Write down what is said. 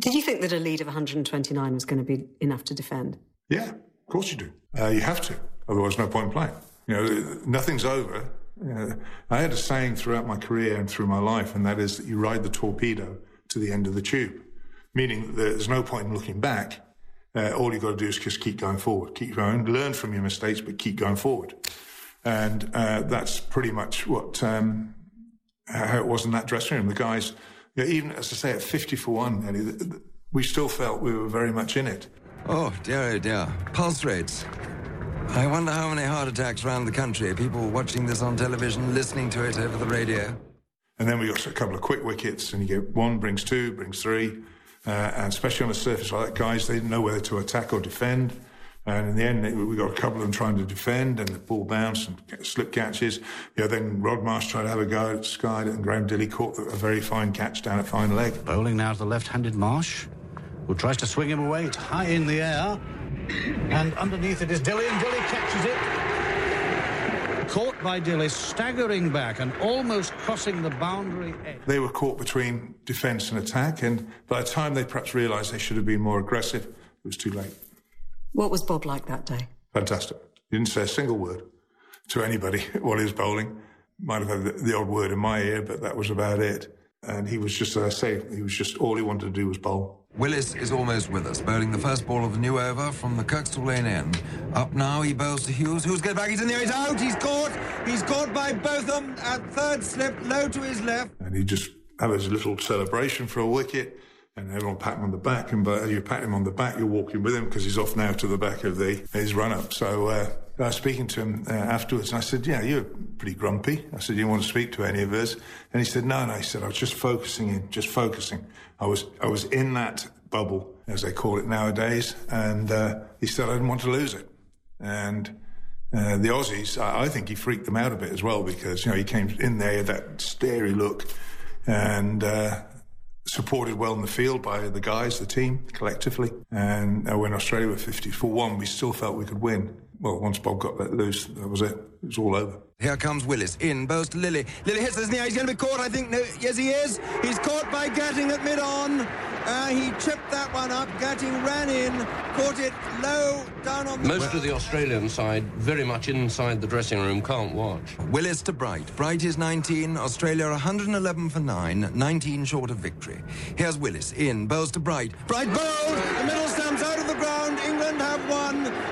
Did you think that a lead of 129 was going to be enough to defend? Yeah, of course you do. You have to, otherwise no point in playing. You know, nothing's over. I had a saying throughout my career and through my life, and that is that you ride the torpedo to the end of the tube, meaning that there's no point in looking back. All you've got to do is just keep going forward, keep going, learn from your mistakes, but keep going forward. And that's pretty much what how it was in that dressing room. The guys, you know, even, as I say, at 50-1, Eddie, we still felt we were very much in it. Oh, dear. Pulse rates. I wonder how many heart attacks around the country, people watching this on television, listening to it over the radio. And then we got a couple of quick wickets, and you get one, brings two, brings three. And especially on a surface like that, guys, they didn't know whether to attack or defend. And in the end, we got a couple of them trying to defend, and the ball bounced and slip catches. You know, then Rod Marsh tried to have a go at Sky, and Graham Dilley caught a very fine catch down at fine leg. Bowling now to the left-handed Marsh, who tries to swing him away. It's high in the air. And underneath it is Dilley, and Dilley catches it. Caught by Dilley, staggering back and almost crossing the boundary edge. They were caught between defence and attack, and by the time they perhaps realised they should have been more aggressive, it was too late. What was Bob like that day? Fantastic. He didn't say a single word to anybody while he was bowling. Might have had the odd word in my ear, but that was about it. And he was just, as I say, all he wanted to do was bowl. Willis is almost with us, bowling the first ball of the new over from the Kirkstall Lane end. Up now, he bowls to Hughes. Hughes gets back, he's in there, he's out, he's caught. He's caught by both of them at third slip, low to his left. And he just had his little celebration for a wicket, and everyone pat him on the back, and as you pat him on the back, you're walking with him because he's off now to the back of his run-up. So I was speaking to him afterwards, and I said, yeah, you're pretty grumpy. I said, you want to speak to any of us? And he said, no, he said, I was just focusing. I was in that bubble, as they call it nowadays, and he said I didn't want to lose it. And the Aussies, I think he freaked them out a bit as well, because, you know, he came in there, that starey look, and supported well in the field by the guys, the team, collectively. And when Australia were 50-1, we still felt we could win. Well, once Bob got let loose, that was it. It was all over. Here comes Willis, in, bows to Lilly. Lilly hits this in the air, he's going to be caught, I think. No, yes, he is. He's caught by Gatting at mid-on. He chipped that one up. Gatting ran in, caught it low, down on the... Most of the Australian side, very much inside the dressing room, can't watch. Willis to Bright. Bright is 19, Australia 111 for 9, 19 short of victory. Here's Willis, in, bows to Bright. Bright bowled, the middle stumps out of the ground, England have won.